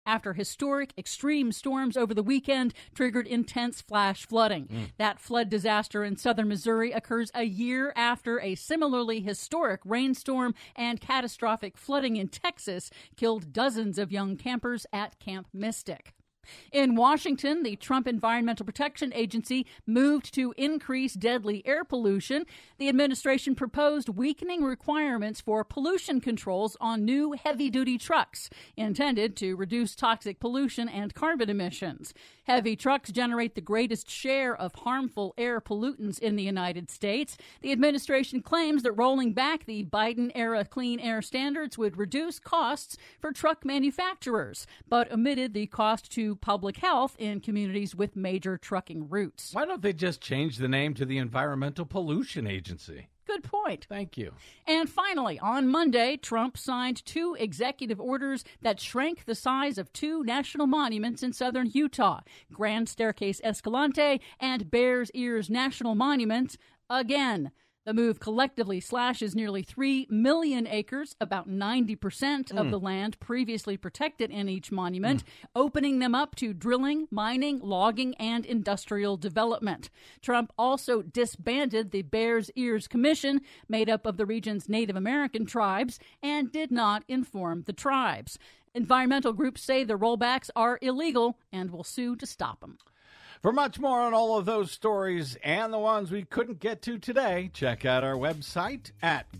after historic extreme storms over the weekend triggered intense flash flooding. That flood disaster in southern Missouri occurs a year after a similarly historic rainstorm and catastrophic flooding in Texas killed dozens of young campers at Camp Mystic. In Washington, the Trump Environmental Protection Agency moved to increase deadly air pollution. The administration proposed weakening requirements for pollution controls on new heavy-duty trucks, intended to reduce toxic pollution and carbon emissions. Heavy trucks generate the greatest share of harmful air pollutants in the United States. The administration claims that rolling back the Biden-era clean air standards would reduce costs for truck manufacturers, but omitted the cost to public health in communities with major trucking routes. Why don't they just change the name to the Environmental Pollution Agency? Good point. Thank you. And finally, on Monday, Trump signed 2 executive orders that shrank the size of 2 national monuments in southern Utah, Grand Staircase Escalante and Bears Ears National Monument, again. The move collectively slashes nearly 3 million acres, about 90% of the land previously protected in each monument, opening them up to drilling, mining, logging, and industrial development. Trump also disbanded the Bears Ears Commission, made up of the region's Native American tribes, and did not inform the tribes. Environmental groups say the rollbacks are illegal and will sue to stop them. For much more on all of those stories and the ones we couldn't get to today, check out our website at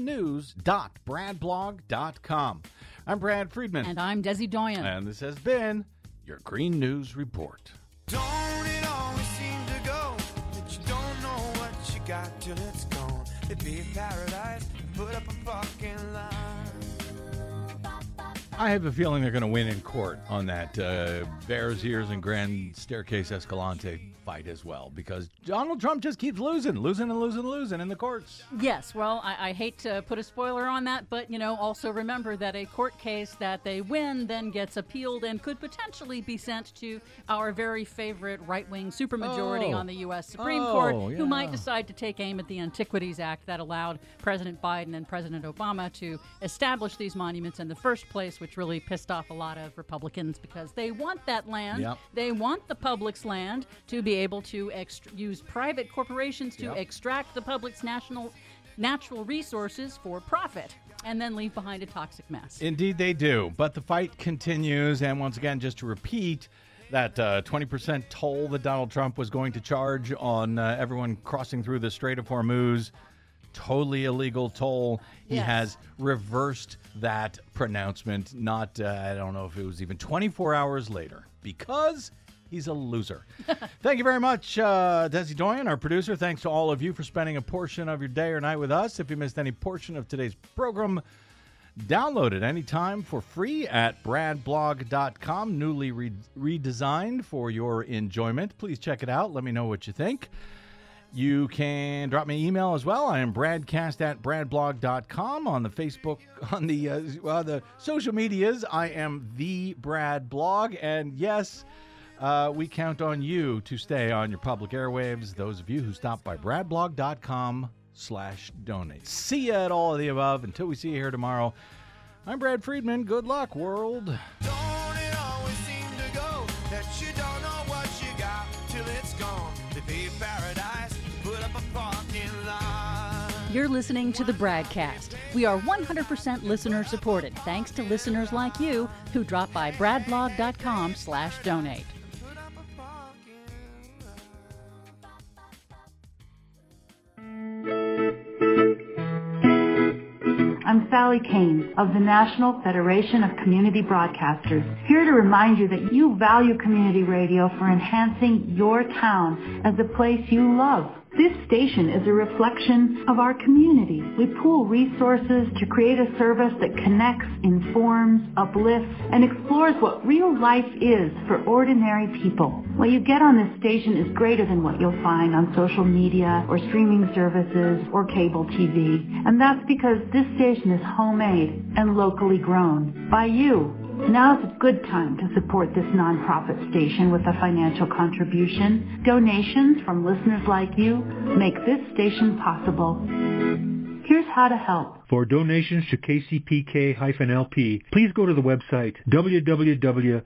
greennews.bradblog.com. I'm Brad Friedman. And I'm Desi Doyen. And this has been your Green News Report. Don't it always seem to go that you don't know what you got till it's gone? It'd be a paradise, put up a fucking line. I have a feeling they're going to win in court on that Bears Ears and Grand Staircase Escalante fight as well, because Donald Trump just keeps losing in the courts. Yes, well, I hate to put a spoiler on that, but, also remember that a court case that they win then gets appealed and could potentially be sent to our very favorite right-wing supermajority on the U.S. Supreme Court, who might decide to take aim at the Antiquities Act that allowed President Biden and President Obama to establish these monuments in the first place, which really pissed off a lot of Republicans because they want that land. Yep. They want the public's land to be able to use private corporations to extract the public's natural resources for profit and then leave behind a toxic mess. Indeed they do. But the fight continues. And once again, just to repeat, that 20% toll that Donald Trump was going to charge on everyone crossing through the Strait of Hormuz, totally illegal toll. He has reversed that pronouncement, not, I don't know if it was even 24 hours later, because he's a loser. Thank you very much, Desi Doyen, our producer. Thanks to all of you for spending a portion of your day or night with us. If you missed any portion of today's program, download it anytime for free at bradblog.com, newly redesigned for your enjoyment. Please check it out. Let me know what you think. You can drop me an email as well. I am bradcast@bradblog.com. On the Facebook, on the social medias, I am the Brad Blog. And yes, we count on you to stay on your public airwaves, those of you who stop by bradblog.com/donate. See ya at all of the above. Until we see you here tomorrow, I'm Brad Friedman. Good luck, world. Don't it always seem to go that you don't know what you got till it's gone? To be paradise, put up a parking lot. You're listening to the Bradcast. We are 100% listener supported, thanks to listeners like you who drop by bradblog.com/donate. I'm Sally Kane of the National Federation of Community Broadcasters, here to remind you that you value community radio for enhancing your town as a place you love. This station is a reflection of our community. We pool resources to create a service that connects, informs, uplifts, and explores what real life is for ordinary people. What you get on this station is greater than what you'll find on social media or streaming services or cable TV. And that's because this station is homemade and locally grown by you. Now's a good time to support this nonprofit station with a financial contribution. Donations from listeners like you make this station possible. Here's how to help. For donations to KCPK-LP, please go to the website www